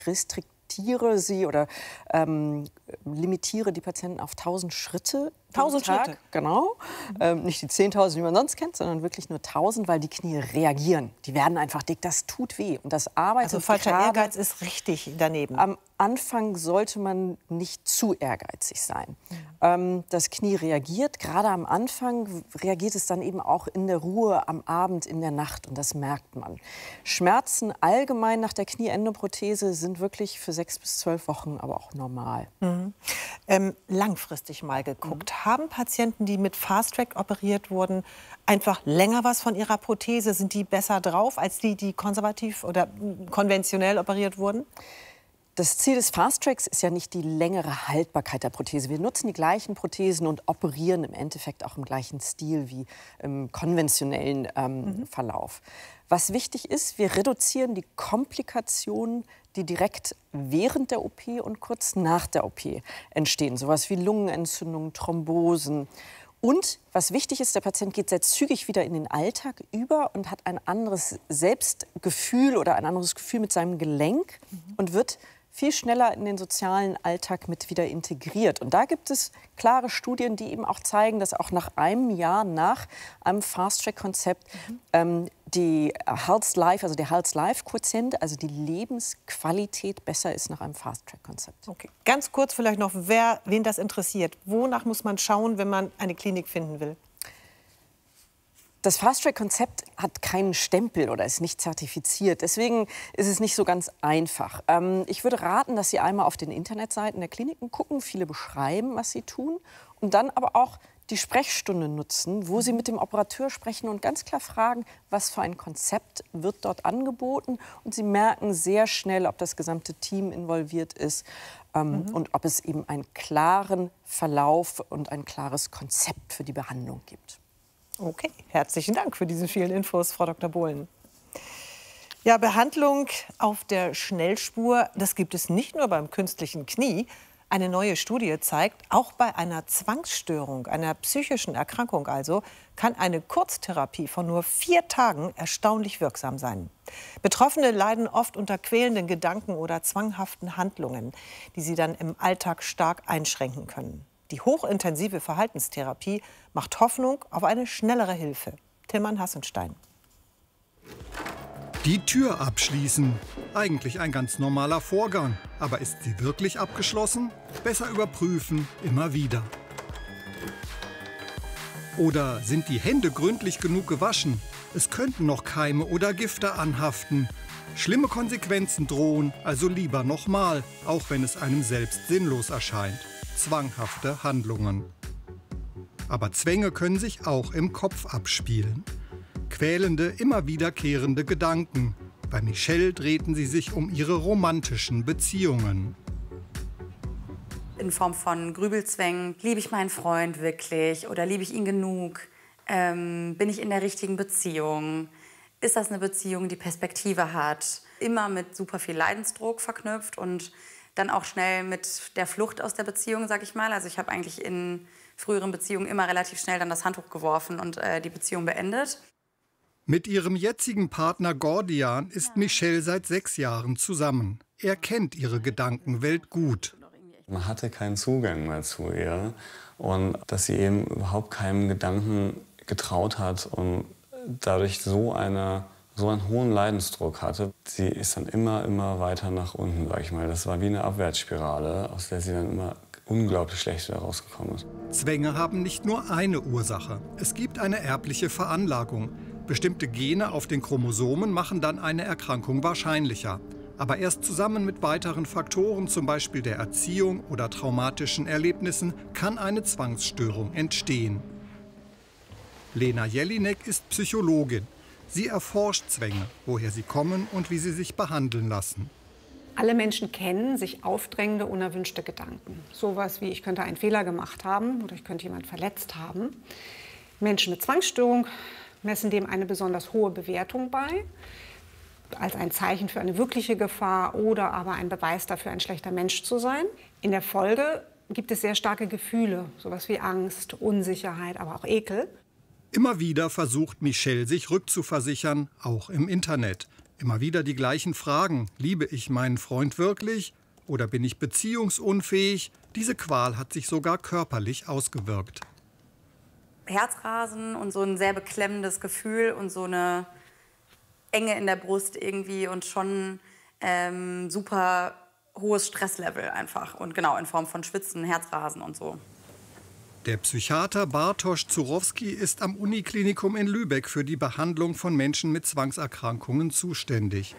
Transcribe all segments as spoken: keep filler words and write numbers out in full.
restriktiere sie oder ähm, limitiere die Patienten auf tausend Schritte. Tausend Schritte? Genau. Mhm. Ähm, nicht die zehntausend, wie man sonst kennt, sondern wirklich nur tausend, weil die Knie reagieren. Die werden einfach dick. Das tut weh. Und das arbeitet Also falscher gerade, Ehrgeiz ist richtig daneben. Am Anfang sollte man nicht zu ehrgeizig sein. Mhm. Ähm, das Knie reagiert. Gerade am Anfang reagiert es dann eben auch in der Ruhe, am Abend, in der Nacht. Und das merkt man. Schmerzen allgemein nach der Knieendoprothese sind wirklich für sechs bis zwölf Wochen aber auch normal. Mhm. Ähm, langfristig mal geguckt. Mhm. Haben Patienten, die mit Fast Track operiert wurden, einfach länger was von ihrer Prothese? Sind die besser drauf als die, die konservativ oder konventionell operiert wurden? Das Ziel des Fast Tracks ist ja nicht die längere Haltbarkeit der Prothese. Wir nutzen die gleichen Prothesen und operieren im Endeffekt auch im gleichen Stil wie im konventionellen ähm, mhm. Verlauf. Was wichtig ist, wir reduzieren die Komplikationen, die direkt während der O P und kurz nach der O P entstehen. Sowas wie Lungenentzündungen, Thrombosen. Und was wichtig ist, der Patient geht sehr zügig wieder in den Alltag über und hat ein anderes Selbstgefühl oder ein anderes Gefühl mit seinem Gelenk mhm. und wird viel schneller in den sozialen Alltag mit wieder integriert. Und da gibt es klare Studien, die eben auch zeigen, dass auch nach einem Jahr nach einem Fast-Track-Konzept mhm. ähm, die Health Life, also der Health Life-Quotient, also die Lebensqualität besser ist nach einem Fast-Track-Konzept. Okay. Ganz kurz vielleicht noch, wer, wen das interessiert. Wonach muss man schauen, wenn man eine Klinik finden will? Das Fast-Track-Konzept hat keinen Stempel oder ist nicht zertifiziert. Deswegen ist es nicht so ganz einfach. Ähm, ich würde raten, dass Sie einmal auf den Internetseiten der Kliniken gucken. Viele beschreiben, was sie tun. Und dann aber auch die Sprechstunde nutzen, wo Sie mit dem Operateur sprechen und ganz klar fragen, was für ein Konzept wird dort angeboten. Und Sie merken sehr schnell, ob das gesamte Team involviert ist ähm, mhm. und ob es eben einen klaren Verlauf und ein klares Konzept für die Behandlung gibt. Okay, herzlichen Dank für diese vielen Infos, Frau Doktor Bohlen. Ja, Behandlung auf der Schnellspur, das gibt es nicht nur beim künstlichen Knie. Eine neue Studie zeigt, auch bei einer Zwangsstörung, einer psychischen Erkrankung also, kann eine Kurztherapie von nur vier Tagen erstaunlich wirksam sein. Betroffene leiden oft unter quälenden Gedanken oder zwanghaften Handlungen, die sie dann im Alltag stark einschränken können. Die hochintensive Verhaltenstherapie macht Hoffnung auf eine schnellere Hilfe. Tilman Hassenstein. Die Tür abschließen. Eigentlich ein ganz normaler Vorgang. Aber ist sie wirklich abgeschlossen? Besser überprüfen, immer wieder. Oder sind die Hände gründlich genug gewaschen? Es könnten noch Keime oder Gifte anhaften. Schlimme Konsequenzen drohen, also lieber nochmal, auch wenn es einem selbst sinnlos erscheint. Zwanghafte Handlungen. Aber Zwänge können sich auch im Kopf abspielen. Quälende, immer wiederkehrende Gedanken. Bei Michelle drehten sie sich um ihre romantischen Beziehungen. In Form von Grübelzwängen. Liebe ich meinen Freund wirklich oder liebe ich ihn genug? Ähm, bin ich in der richtigen Beziehung? Ist das eine Beziehung, die Perspektive hat? Immer mit super viel Leidensdruck verknüpft und dann auch schnell mit der Flucht aus der Beziehung, sag ich mal. Also ich habe eigentlich in früheren Beziehungen immer relativ schnell dann das Handtuch geworfen und äh, die Beziehung beendet. Mit ihrem jetzigen Partner Gordian ist Michelle seit sechs Jahren zusammen. Er kennt ihre Gedankenwelt gut. Man hatte keinen Zugang mehr zu ihr und dass sie eben überhaupt keinem Gedanken getraut hat und dadurch so eine so einen hohen Leidensdruck hatte. Sie ist dann immer, immer weiter nach unten, sag ich mal. Das war wie eine Abwärtsspirale, aus der sie dann immer unglaublich schlecht wieder rausgekommen ist. Zwänge haben nicht nur eine Ursache. Es gibt eine erbliche Veranlagung. Bestimmte Gene auf den Chromosomen machen dann eine Erkrankung wahrscheinlicher. Aber erst zusammen mit weiteren Faktoren, zum Beispiel der Erziehung oder traumatischen Erlebnissen, kann eine Zwangsstörung entstehen. Lena Jelinek ist Psychologin. Sie erforscht Zwänge, woher sie kommen und wie sie sich behandeln lassen. Alle Menschen kennen sich aufdrängende, unerwünschte Gedanken. Sowas wie, ich könnte einen Fehler gemacht haben oder ich könnte jemanden verletzt haben. Menschen mit Zwangsstörung messen dem eine besonders hohe Bewertung bei, als ein Zeichen für eine wirkliche Gefahr oder aber ein Beweis dafür, ein schlechter Mensch zu sein. In der Folge gibt es sehr starke Gefühle, sowas wie Angst, Unsicherheit, aber auch Ekel. Immer wieder versucht Michelle, sich rückzuversichern, auch im Internet. Immer wieder die gleichen Fragen. Liebe ich meinen Freund wirklich? Oder bin ich beziehungsunfähig? Diese Qual hat sich sogar körperlich ausgewirkt. Herzrasen und so ein sehr beklemmendes Gefühl und so eine Enge in der Brust irgendwie und schon ähm, super hohes Stresslevel einfach. Und genau, in Form von Schwitzen, Herzrasen und so. Der Psychiater Bartosz Zurowski ist am Uniklinikum in Lübeck für die Behandlung von Menschen mit Zwangserkrankungen zuständig.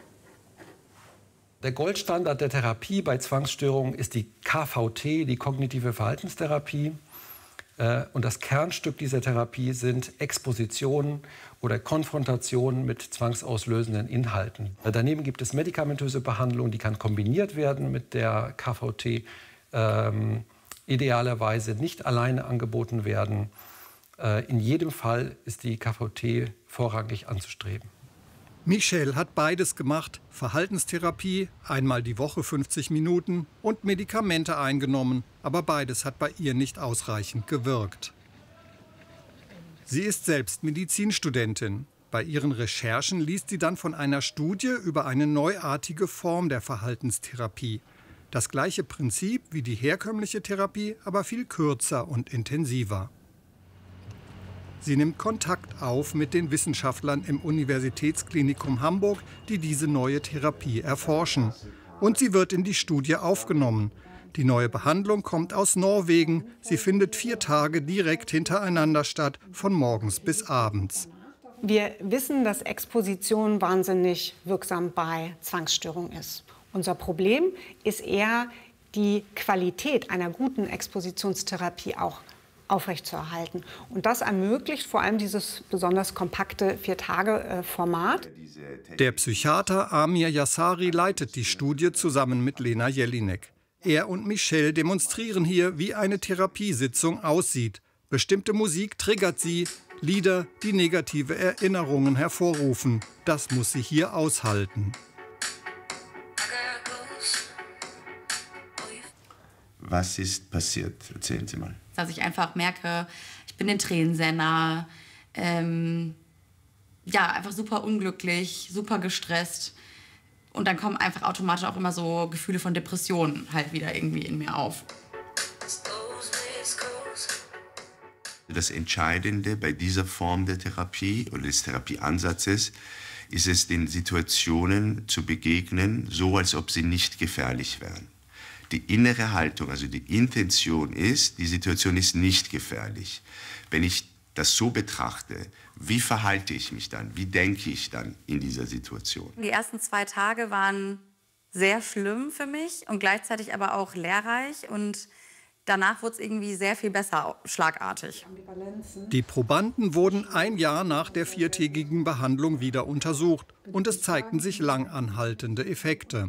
Der Goldstandard der Therapie bei Zwangsstörungen ist die K V T, die kognitive Verhaltenstherapie. Und das Kernstück dieser Therapie sind Expositionen oder Konfrontationen mit zwangsauslösenden Inhalten. Daneben gibt es medikamentöse Behandlung, die kann kombiniert werden mit der K V T. Ähm, idealerweise nicht alleine angeboten werden. Äh, in jedem Fall ist die K V T vorrangig anzustreben. Michelle hat beides gemacht. Verhaltenstherapie, einmal die Woche fünfzig Minuten und Medikamente eingenommen. Aber beides hat bei ihr nicht ausreichend gewirkt. Sie ist selbst Medizinstudentin. Bei ihren Recherchen liest sie dann von einer Studie über eine neuartige Form der Verhaltenstherapie. Das gleiche Prinzip wie die herkömmliche Therapie, aber viel kürzer und intensiver. Sie nimmt Kontakt auf mit den Wissenschaftlern im Universitätsklinikum Hamburg, die diese neue Therapie erforschen. Und sie wird in die Studie aufgenommen. Die neue Behandlung kommt aus Norwegen. Sie findet vier Tage direkt hintereinander statt, von morgens bis abends. Wir wissen, dass Exposition wahnsinnig wirksam bei Zwangsstörungen ist. Unser Problem ist eher, die Qualität einer guten Expositionstherapie auch aufrechtzuerhalten. Und das ermöglicht vor allem dieses besonders kompakte Vier-Tage-Format. Der Psychiater Amir Yassari leitet die Studie zusammen mit Lena Jelinek. Er und Michelle demonstrieren hier, wie eine Therapiesitzung aussieht. Bestimmte Musik triggert sie, Lieder, die negative Erinnerungen hervorrufen. Das muss sie hier aushalten. Was ist passiert? Erzählen Sie mal. Dass ich einfach merke, ich bin den Tränen sehr nah. Ähm, ja, einfach super unglücklich, super gestresst. Und dann kommen einfach automatisch auch immer so Gefühle von Depressionen halt wieder irgendwie in mir auf. Das Entscheidende bei dieser Form der Therapie oder des Therapieansatzes ist es, den Situationen zu begegnen, so als ob sie nicht gefährlich wären. Die innere Haltung, also die Intention ist, die Situation ist nicht gefährlich. Wenn ich das so betrachte, wie verhalte ich mich dann? Wie denke ich dann in dieser Situation? Die ersten zwei Tage waren sehr schlimm für mich und gleichzeitig aber auch lehrreich. Und danach wurde es irgendwie sehr viel besser, schlagartig. Die Probanden wurden ein Jahr nach der viertägigen Behandlung wieder untersucht. Und es zeigten sich langanhaltende Effekte.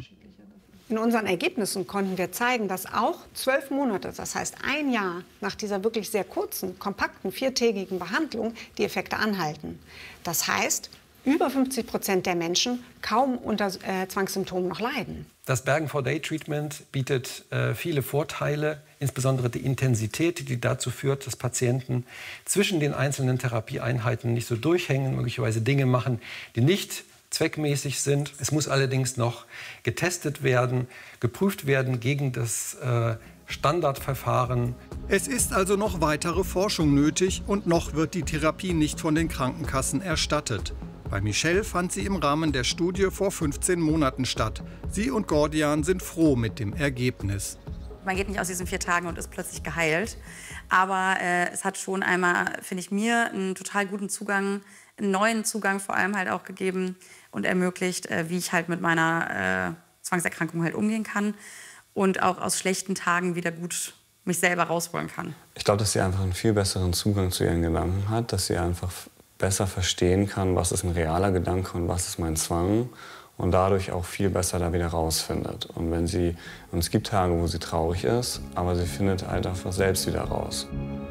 In unseren Ergebnissen konnten wir zeigen, dass auch zwölf Monate, das heißt ein Jahr nach dieser wirklich sehr kurzen, kompakten, viertägigen Behandlung, die Effekte anhalten. Das heißt, über fünfzig Prozent der Menschen kaum unter äh, Zwangssymptomen noch leiden. Das Bergen four Day Treatment bietet äh, viele Vorteile, insbesondere die Intensität, die dazu führt, dass Patienten zwischen den einzelnen Therapieeinheiten nicht so durchhängen, möglicherweise Dinge machen, die nicht zweckmäßig sind. Es muss allerdings noch getestet werden, geprüft werden gegen das äh, Standardverfahren. Es ist also noch weitere Forschung nötig und noch wird die Therapie nicht von den Krankenkassen erstattet. Bei Michelle fand sie im Rahmen der Studie vor fünfzehn Monaten statt. Sie und Gordian sind froh mit dem Ergebnis. Man geht nicht aus diesen vier Tagen und ist plötzlich geheilt. Aber äh, es hat schon einmal, finde ich, mir einen total guten Zugang, einen neuen Zugang vor allem halt auch gegeben und ermöglicht, äh, wie ich halt mit meiner äh, Zwangserkrankung halt umgehen kann und auch aus schlechten Tagen wieder gut mich selber rausholen kann. Ich glaube, dass sie einfach einen viel besseren Zugang zu ihren Gedanken hat, dass sie einfach besser verstehen kann, was ist ein realer Gedanke und was ist mein Zwang und dadurch auch viel besser da wieder rausfindet. Und wenn sie, und es gibt Tage, wo sie traurig ist, aber sie findet halt einfach selbst wieder raus.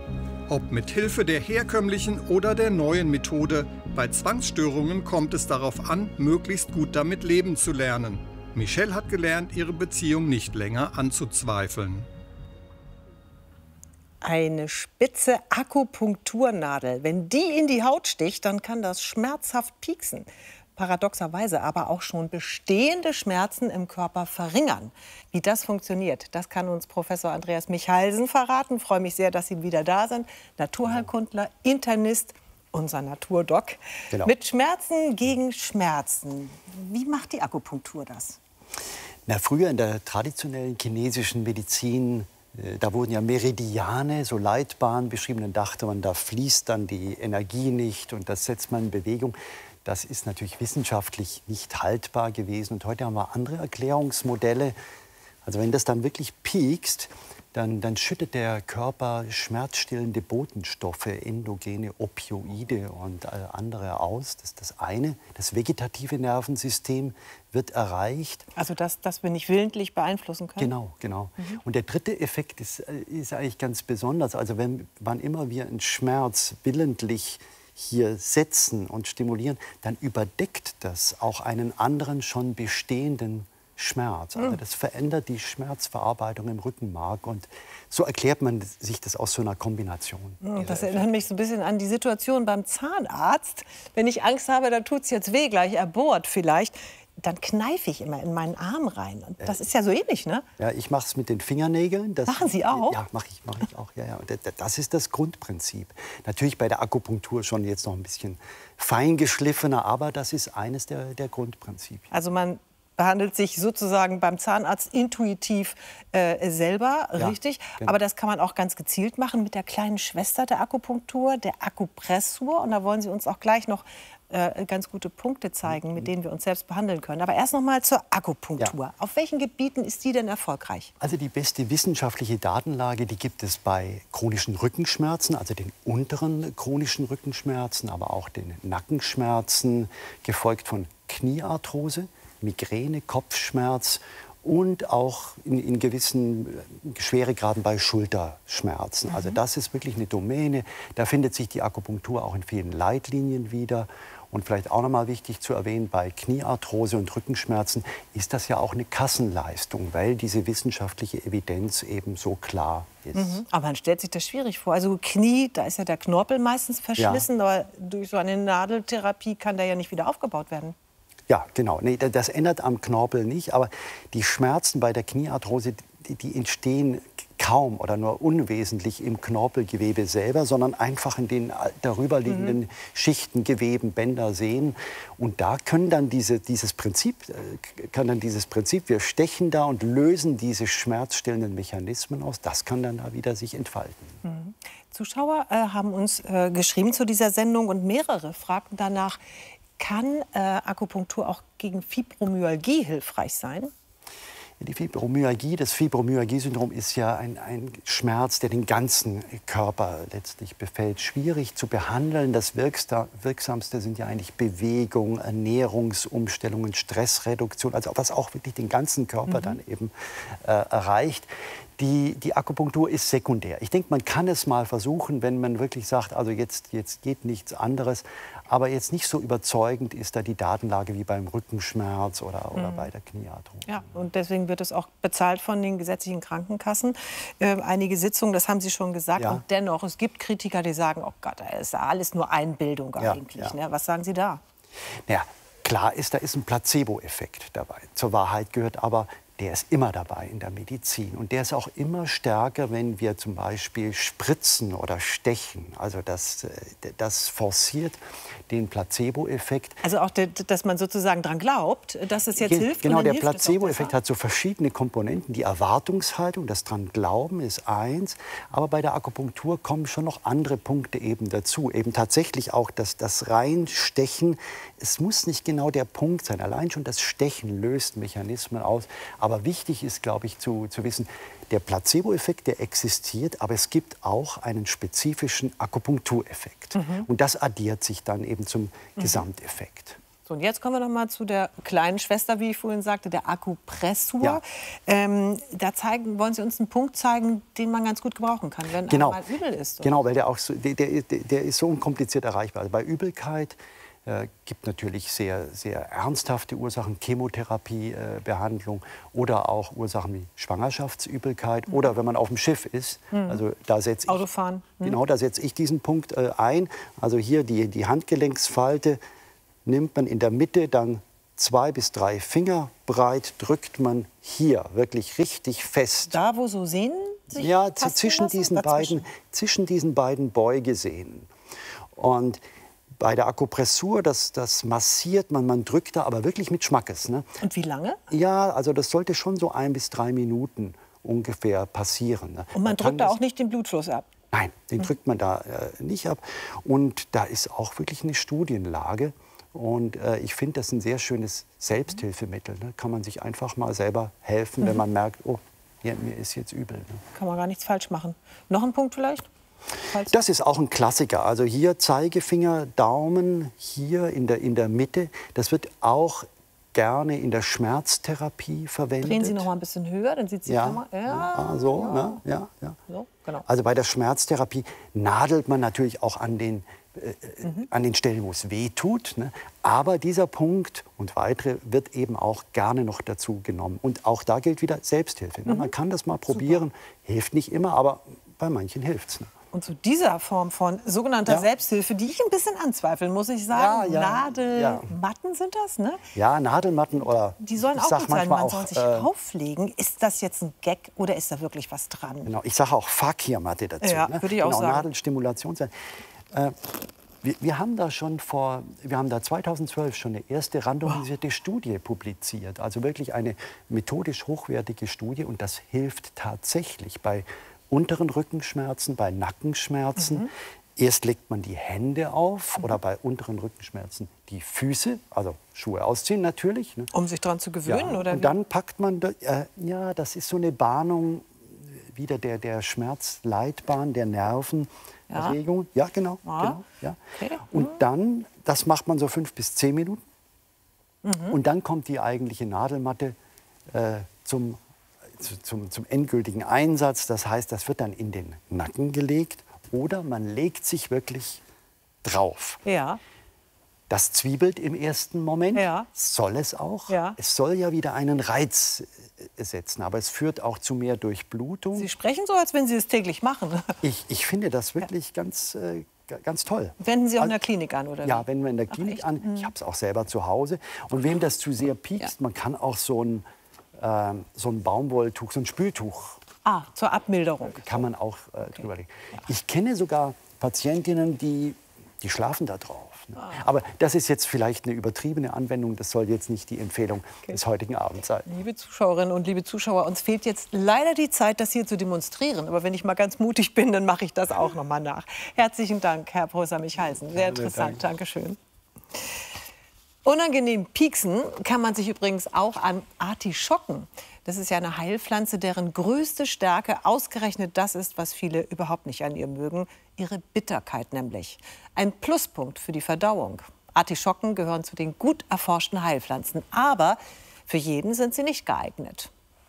Ob mit Hilfe der herkömmlichen oder der neuen Methode, bei Zwangsstörungen kommt es darauf an, möglichst gut damit leben zu lernen. Michelle hat gelernt, ihre Beziehung nicht länger anzuzweifeln. Eine spitze Akupunkturnadel. Wenn die in die Haut sticht, dann kann das schmerzhaft pieksen. paradoxerweise aber auch schon bestehende Schmerzen im Körper verringern. Wie das funktioniert, das kann uns Professor Andreas Michalsen verraten. Ich freue mich sehr, dass Sie wieder da sind. Naturheilkundler, Internist, unser Naturdoc. Genau. Mit Schmerzen gegen Schmerzen. Wie macht die Akupunktur das? Na, früher in der traditionellen chinesischen Medizin, da wurden ja Meridiane, so Leitbahnen beschrieben. Dann dachte man, da fließt dann die Energie nicht und das setzt man in Bewegung. Das ist natürlich wissenschaftlich nicht haltbar gewesen. Und heute haben wir andere Erklärungsmodelle. Also wenn das dann wirklich piekst, dann, dann schüttet der Körper schmerzstillende Botenstoffe, endogene Opioide und andere aus. Das ist das eine. Das vegetative Nervensystem wird erreicht. Also das, das wir nicht willentlich beeinflussen können? Genau, genau. Mhm. Und der dritte Effekt ist, ist eigentlich ganz besonders. Also wenn, wann immer wir einen Schmerz willentlich hier setzen und stimulieren, dann überdeckt das auch einen anderen schon bestehenden Schmerz. Also das verändert die Schmerzverarbeitung im Rückenmark und so erklärt man sich das aus so einer Kombination. Das erinnert mich so ein bisschen an die Situation beim Zahnarzt. Wenn ich Angst habe, da tut es jetzt weh, gleich er bohrt vielleicht, dann kneife ich immer in meinen Arm rein. Und das ist ja so ähnlich, ne? Ja, ich mache es mit den Fingernägeln. Das, Machen Sie auch? Ja, mache ich, mach ich auch. Ja, ja. Das ist das Grundprinzip. Natürlich bei der Akupunktur schon jetzt noch ein bisschen feingeschliffener, aber das ist eines der, der Grundprinzipien. Also man behandelt sich sozusagen beim Zahnarzt intuitiv äh, selber, ja, richtig. Genau. Aber das kann man auch ganz gezielt machen mit der kleinen Schwester der Akupunktur, der Akupressur. Und da wollen Sie uns auch gleich noch äh, ganz gute Punkte zeigen, mit denen wir uns selbst behandeln können. Aber erst noch mal zur Akupunktur. Ja. Auf welchen Gebieten ist die denn erfolgreich? Also die beste wissenschaftliche Datenlage, die gibt es bei chronischen Rückenschmerzen, also den unteren chronischen Rückenschmerzen, aber auch den Nackenschmerzen, gefolgt von Kniearthrose, Migräne, Kopfschmerz und auch in, in gewissen Schweregraden bei Schulterschmerzen. Mhm. Also das ist wirklich eine Domäne. Da findet sich die Akupunktur auch in vielen Leitlinien wieder. Und vielleicht auch noch mal wichtig zu erwähnen, bei Kniearthrose und Rückenschmerzen ist das ja auch eine Kassenleistung, weil diese wissenschaftliche Evidenz eben so klar ist. Mhm. Aber man stellt sich das schwierig vor. Also Knie, da ist ja der Knorpel meistens verschlissen, ja. Aber durch so eine Nadeltherapie kann der ja nicht wieder aufgebaut werden. Ja, genau. Nee, das ändert am Knorpel nicht. Aber die Schmerzen bei der Kniearthrose, die, die entstehen kaum oder nur unwesentlich im Knorpelgewebe selber, sondern einfach in den darüberliegenden mhm. Schichten, Geweben, Bänder, Sehnen. Und da können dann diese, dieses Prinzip, kann dann dieses Prinzip, wir stechen da und lösen diese schmerzstillenden Mechanismen aus, das kann dann da wieder sich entfalten. Mhm. Zuschauer äh, haben uns äh, geschrieben zu dieser Sendung und mehrere fragten danach, kann äh, Akupunktur auch gegen Fibromyalgie hilfreich sein? Die Fibromyalgie, das Fibromyalgie-Syndrom ist ja ein, ein Schmerz, der den ganzen Körper letztlich befällt. Schwierig zu behandeln. Das Wirksta, Wirksamste sind ja eigentlich Bewegung, Ernährungsumstellungen, Stressreduktion, also was auch wirklich den ganzen Körper mhm. dann eben äh, erreicht. Die, die Akupunktur ist sekundär. Ich denke, man kann es mal versuchen, wenn man wirklich sagt, also jetzt, jetzt geht nichts anderes. Aber jetzt nicht so überzeugend ist da die Datenlage wie beim Rückenschmerz oder, oder mhm. bei der Kniearthrose. Ja, und deswegen wird es auch bezahlt von den gesetzlichen Krankenkassen. Äh, einige Sitzungen, das haben Sie schon gesagt. Ja. Und dennoch, es gibt Kritiker, die sagen, oh Gott, das ist alles nur Einbildung eigentlich. Ja, ja. Ne? Was sagen Sie da? Ja, klar ist, da ist ein Placebo-Effekt dabei. Zur Wahrheit gehört aber, der ist immer dabei in der Medizin. Und der ist auch immer stärker, wenn wir zum Beispiel spritzen oder stechen. Also das, das forciert den Placebo-Effekt. Also auch, dass man sozusagen daran glaubt, dass es jetzt Ge hilft? Genau, der Placebo-Effekt hat so verschiedene Komponenten. Die Erwartungshaltung, das dran Glauben ist eins. Aber bei der Akupunktur kommen schon noch andere Punkte eben dazu. Eben tatsächlich auch das, das Reinstechen. Es muss nicht genau der Punkt sein. Allein schon das Stechen löst Mechanismen aus. Aber wichtig ist, glaube ich, zu, zu wissen, der Placebo-Effekt, der existiert, aber es gibt auch einen spezifischen Akupunktureffekt. Mhm. Und das addiert sich dann eben zum mhm. Gesamteffekt. So, und jetzt kommen wir noch mal zu der kleinen Schwester, wie ich vorhin sagte, der Akupressur. Ja. Ähm, da zeigen, wollen Sie uns einen Punkt zeigen, den man ganz gut gebrauchen kann, wenn genau. einmal übel ist? Oder? Genau, weil der, auch so, der, der, der ist so unkompliziert erreichbar. Also bei Übelkeit äh, gibt natürlich sehr, sehr ernsthafte Ursachen, Chemotherapiebehandlung äh, oder auch Ursachen wie Schwangerschaftsübelkeit mhm. oder wenn man auf dem Schiff ist. Mhm. Also da setze ich, Autofahren. Mhm. Genau, da setze ich diesen Punkt äh, ein. Also hier die, die Handgelenksfalte nimmt man in der Mitte dann zwei bis drei Finger breit, drückt man hier wirklich richtig fest. Da, wo so Sehnen sich Ja, zwischen diesen, beiden, zwischen diesen beiden Beugesehnen. Und bei der Akupressur, das, das massiert man, man drückt da aber wirklich mit Schmackes. Ne? Und wie lange? Ja, also das sollte schon so ein bis drei Minuten ungefähr passieren. Ne? Und man, man drückt da auch nicht den Blutfluss ab? Nein, den mhm. drückt man da äh, nicht ab. Und da ist auch wirklich eine Studienlage. Und äh, ich finde das ein sehr schönes Selbsthilfemittel. Ne? Kann man sich einfach mal selber helfen, mhm. wenn man merkt, oh, ja, mir ist jetzt übel. Ne? Kann man gar nichts falsch machen. Noch ein Punkt vielleicht? Falls das ist auch ein Klassiker. Also hier Zeigefinger, Daumen, hier in der, in der Mitte. Das wird auch gerne in der Schmerztherapie verwendet. Drehen Sie noch mal ein bisschen höher, dann sieht Sie ja. Kamera. Ja, ja, so, ja. Ne? Ja, ja. So, genau. Also bei der Schmerztherapie nadelt man natürlich auch an den, äh, mhm. an den Stellen, wo es weh tut. Ne? Aber dieser Punkt und weitere wird eben auch gerne noch dazu genommen. Und auch da gilt wieder Selbsthilfe. Ne? Mhm. Man kann das mal probieren, Super. Hilft nicht immer, aber bei manchen hilft es. Ne? Und zu dieser Form von sogenannter ja. Selbsthilfe, die ich ein bisschen anzweifeln, muss ich sagen, ja, ja, Nadelmatten ja. sind das, ne? Ja, Nadelmatten oder die sollen auch gut sein, man soll sich äh, auflegen. Ist das jetzt ein Gag oder ist da wirklich was dran? Genau, ich sage auch Fakir-Matte dazu. Ja, ne? würde ich auch genau, sagen. Nadelstimulation sein. Äh, wir, wir haben da schon vor, wir haben da zweitausendzwölf schon eine erste randomisierte oh. Studie publiziert. Also wirklich eine methodisch hochwertige Studie und das hilft tatsächlich bei unteren Rückenschmerzen, bei Nackenschmerzen. Mhm. Erst legt man die Hände auf mhm. oder bei unteren Rückenschmerzen die Füße, also Schuhe ausziehen natürlich. Ne? Um sich daran zu gewöhnen? Ja. Oder und wie? Dann packt man, äh, ja, das ist so eine Bahnung wieder der, der Schmerzleitbahn, der Nervenerregung. Ja, ja genau. Ja. genau ja. Okay. Und dann, das macht man so fünf bis zehn Minuten. Mhm. Und dann kommt die eigentliche Nadelmatte äh, zum Zum, zum endgültigen Einsatz. Das heißt, das wird dann in den Nacken gelegt oder man legt sich wirklich drauf. Ja. Das zwiebelt im ersten Moment, ja. soll es auch. Ja. Es soll ja wieder einen Reiz setzen, aber es führt auch zu mehr Durchblutung. Sie sprechen so, als wenn Sie es täglich machen. Ich, ich finde das wirklich ja. ganz, äh, ganz toll. Wenden Sie auch in der Klinik an, oder? Ja, wenden wir in der Klinik Ach, an. Ich habe es auch selber zu Hause. Und wem das zu sehr piekst, ja. man kann auch so ein so ein Baumwolltuch, so ein Spültuch. Ah, zur Abmilderung. Kann man auch äh, drüber legen. Ich kenne sogar Patientinnen, die, die schlafen da drauf. Ne? Ah. Aber das ist jetzt vielleicht eine übertriebene Anwendung. Das soll jetzt nicht die Empfehlung okay. des heutigen Abends sein. Liebe Zuschauerinnen und liebe Zuschauer, uns fehlt jetzt leider die Zeit, das hier zu demonstrieren. Aber wenn ich mal ganz mutig bin, dann mache ich das auch noch mal nach. Herzlichen Dank, Herr Professor Michalsen. Sehr interessant. Dankeschön. Unangenehm pieksen kann man sich übrigens auch an Artischocken. Das ist ja eine Heilpflanze, deren größte Stärke ausgerechnet das ist, was viele überhaupt nicht an ihr mögen, ihre Bitterkeit nämlich. Ein Pluspunkt für die Verdauung. Artischocken gehören zu den gut erforschten Heilpflanzen, aber für jeden sind sie nicht geeignet.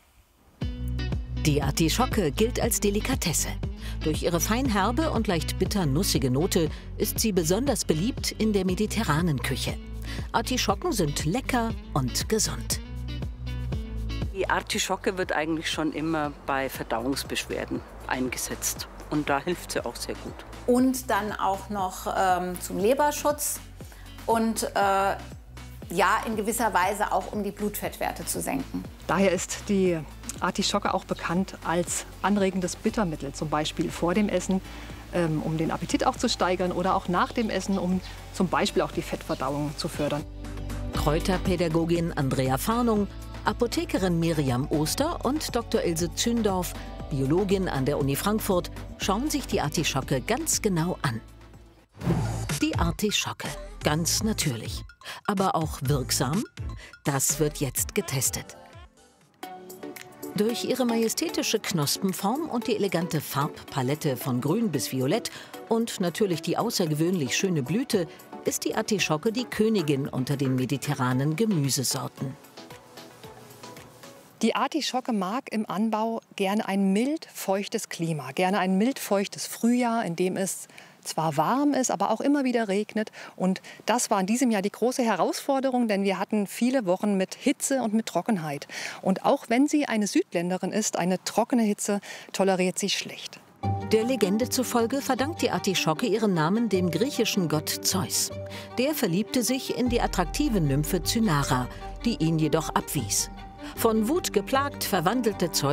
Die Artischocke gilt als Delikatesse. Durch ihre feinherbe und leicht bitter-nussige Note ist sie besonders beliebt in der mediterranen Küche. Artischocken sind lecker und gesund. Die Artischocke wird eigentlich schon immer bei Verdauungsbeschwerden eingesetzt. Und da hilft sie auch sehr gut. Und dann auch noch ähm, zum Leberschutz und äh, ja, in gewisser Weise auch, um die Blutfettwerte zu senken. Daher ist die Artischocke auch bekannt als anregendes Bittermittel, zum Beispiel vor dem Essen, ähm, um den Appetit auch zu steigern oder auch nach dem Essen, um zum Beispiel auch die Fettverdauung zu fördern. Kräuterpädagogin Andrea Farnung, Apothekerin Miriam Oster und Doktor Ilse Zündorf, Biologin an der Uni Frankfurt, schauen sich die Artischocke ganz genau an. Die Artischocke, ganz natürlich. Aber auch wirksam? Das wird jetzt getestet. Durch ihre majestätische Knospenform und die elegante Farbpalette von grün bis violett und natürlich die außergewöhnlich schöne Blüte ist die Artischocke die Königin unter den mediterranen Gemüsesorten. Die Artischocke mag im Anbau gerne ein mild feuchtes Klima, gerne ein mild feuchtes Frühjahr, in dem es zwar warm ist, aber auch immer wieder regnet. Und das war in diesem Jahr die große Herausforderung, denn wir hatten viele Wochen mit Hitze und mit Trockenheit. Und auch wenn sie eine Südländerin ist, eine trockene Hitze toleriert sie schlecht. Der Legende zufolge verdankt die Artischocke ihren Namen dem griechischen Gott Zeus. Der verliebte sich in die attraktive Nymphe Cynara, die ihn jedoch abwies. Von Wut geplagt verwandelte Zeus